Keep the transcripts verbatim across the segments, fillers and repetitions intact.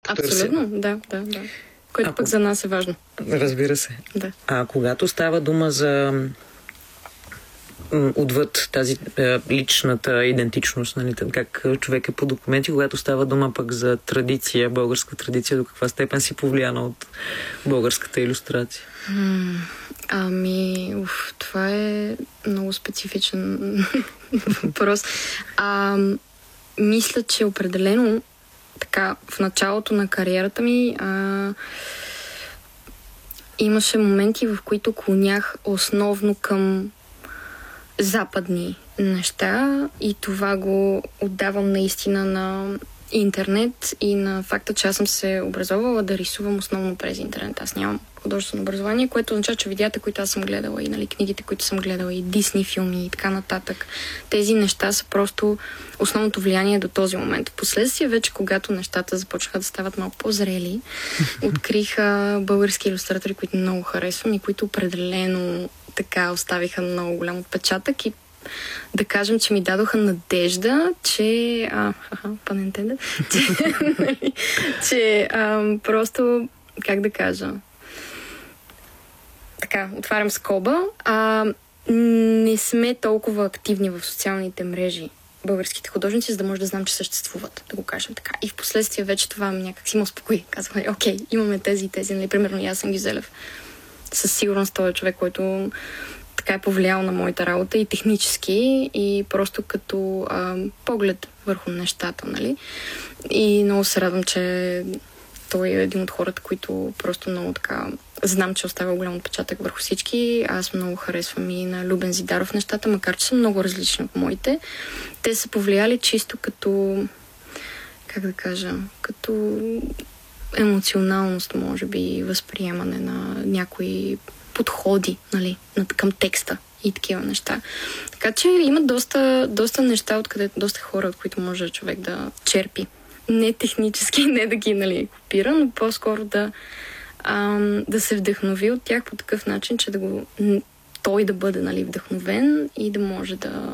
Абсолютно, да, да, да. Което а, пък за нас е важно. Разбира се. Да. А когато става дума за отвъд тази е, личната идентичност, нали, как човек е по документи, когато става дума пък за традиция, българска традиция, до каква степен си повлияна от българската илюстрация? М- ами, уф, това е много специфичен въпрос. А, мисля, че определено така, в началото на кариерата ми а, имаше моменти, в които клонях основно към западни неща и това го отдавам наистина на интернет и на факта, че аз съм се образовала да рисувам основно през интернет. Аз нямам художествено образование, което означава, че видеята, които аз съм гледала и нали, книгите, които съм гледала и Дисни филми и така нататък, тези неща са просто основното влияние до този момент. Впоследствие вече, когато нещата започнаха да стават малко по-зрели, откриха български илюстратори, които много харесвам и които определено така оставиха много голям отпечатък и да кажем, че ми дадоха надежда, че а, аха, pun intended, че, че а, просто, как да кажа, така, отварям скоба, а, не сме толкова активни в социалните мрежи, българските художници, за да може да знам, че съществуват, да го кажем така. И в последствие вече това някак си ме успокои. Казвам, окей, имаме тези и тези, нали, примерно Ясен Гюзелев. Със сигурност той е човек, който така е повлиял на моята работа и технически, и просто като а, поглед върху нещата, нали? И много се радвам, че той е един от хората, които просто много така знам, че оставя голям отпечатък върху всички. Аз много харесвам и на Любен Зидаров нещата, макар че са много различни от моите. Те са повлияли чисто като, как да кажа, като емоционалност, може би, възприемане на някои подходи, нали, към текста и такива неща. Така че има доста, доста неща, откъде, доста хора, от които може човек да черпи. Не технически, не да ги, нали, копира, но по-скоро да, ам, да се вдъхнови от тях по такъв начин, че да го, той да бъде, нали, вдъхновен и да може да,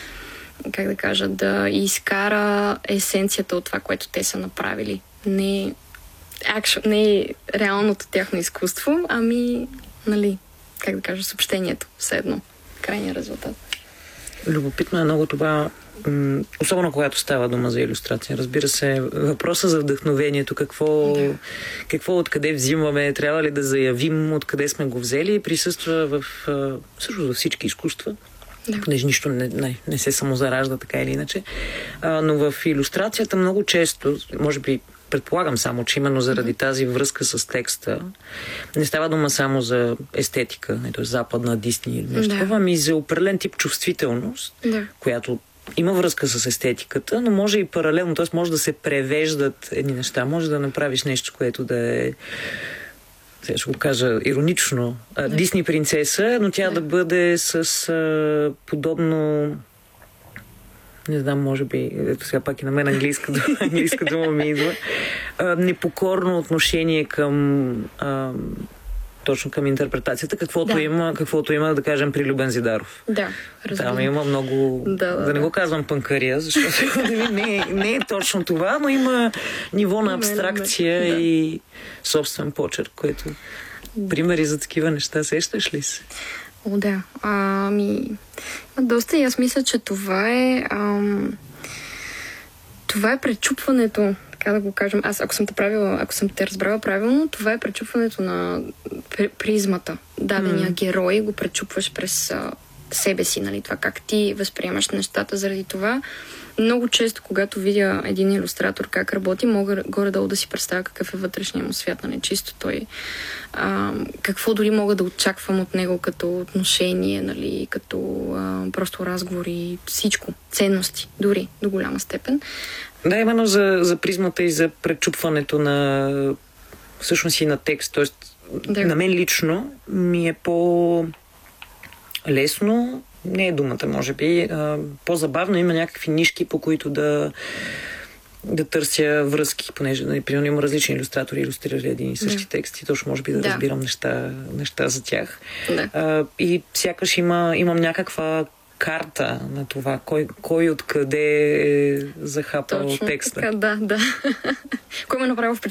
как да кажа, да изкара есенцията от това, което те са направили. Не, акшн, не реалното тяхно изкуство, ами, нали, как да кажа, съобщението, все едно, крайния резултат. Любопитно е много това, м- особено когато става дума за илюстрация. Разбира се, въпроса за вдъхновението, какво, да. какво откъде взимаме, трябва ли да заявим откъде сме го взели, присъства в също за всички изкуства. Да. Понеже нищо не, не, не се самозаражда така или иначе. А, но в илюстрацията много често, може би предполагам само, че именно заради тази връзка с текста не става дума само за естетика, т.е. западна, Дисни или нещо такова, ами за определен тип чувствителност, да. Която има връзка с естетиката, но може и паралелно, т.е. може да се превеждат едни неща, може да направиш нещо, което да е, сега ще го кажа иронично, да. Дисни принцеса, но тя да, да бъде с а, подобно, не знам, може би, ето сега пак и на мен английска дума, английска дума ми идва, а, непокорно отношение към а, точно към интерпретацията, каквото, да. има, каквото има, да кажем, при Любен Зидаров. Да, разбирам. Там има много, да, да, да не го казвам пънкария, защото не, е, не е точно това, но има ниво на абстракция да. И собствен почерк, което примери за такива неща сещаш ли се? О, да. Ами, доста и аз мисля, че това е ам, това е пречупването, така да го кажем. Аз, ако съм те правила, ако съм те разбрала правилно, това е пречупването на призмата. Дадения mm. герой го пречупваш през а, себе си, нали? Това как ти възприемаш нещата заради това. Много често, когато видя един илюстратор как работи, мога горе-долу да си представя какъв е вътрешния му свят, нали? Чисто той. А, какво дори мога да очаквам от него като отношение, нали? Като а, просто разговори, всичко. Ценности, дори до голяма степен. Да, именно за, за призмата и за пречупването на всъщност и на текст. Тоест, да. На мен лично ми е по-лесно, не е думата, може би, а, по-забавно, има някакви нишки, по които да, да търся връзки, понеже, например, има различни илюстратори, илюстрирали един и същи да. Текст и точно може би да, да. разбирам неща, неща за тях. Да. А, и сякаш има, имам някаква карта на това, кой, кой откъде е захапал точно текста. Така, да, да. Кой ме направил